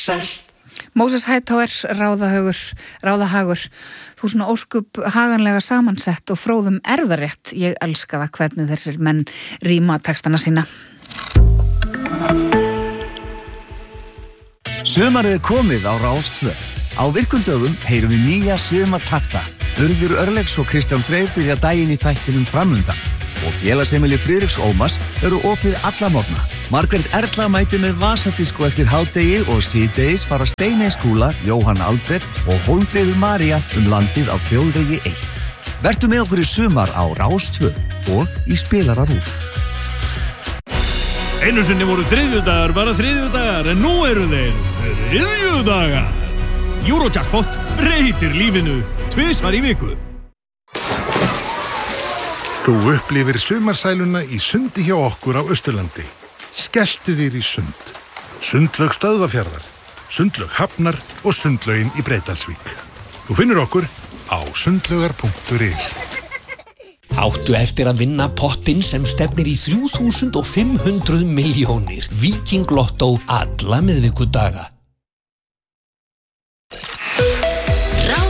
selt. Moses Hightower, ráðahagur, þú svona óskup haganlega samansett og fróðum erðarétt. Ég elska það hvernig þessir menn ríma textana sína. Sumarið komið á Rás 2. Á virkum dögum heyrum við nýja sumartakta. Urður Örlegs og Kristján Freyr byrja daginn í þættinum framundan. Og félagsheimili Friðriks Ómars eru opið alla morgna. Margrét Erla mætir með vasadisko eftir hádegi og síðdegis fara Steiney Skúla, Jóhann Alfred og Hólmfríður María landið á Þjóðvegi 1. Vertu með okkur í sumar á Rás 2 og í spilara RÚV. Einu sinni voru þriðjudagar bara þriðjudagar, en nú eru þeir þriðjudagar. Eurojackpot breytir lífinu tvisvar í viku. Þú upplifir sumarsæluna í sundi hjá okkur á Austurlandi. Skelltu þér í sund. Sundlaug Stöðvarfjarðar, Sundlaug Hafnar og Sundlaugin í Breiðdalsvík. Þú finnur okkur á sundlaugar.is. Áttu eftir að vinna pottinn sem stefnir í 3.500 milljónir. Víking Lotto alla miðvikudaga.